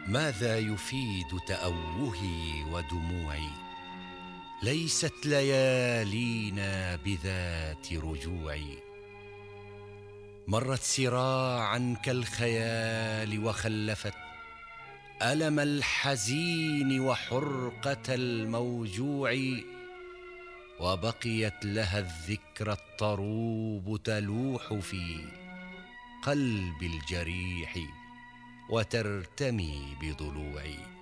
ماذا يفيد تأوهي ودموعي؟ ليست ليالينا بذات رجوعي. مرت سراعا كالخيال وخلفت ألم الحزين وحرقة الموجوع، وبقيت لها الذكرى الطروب تلوح في قلب الجريح وترتمي بضلوعي.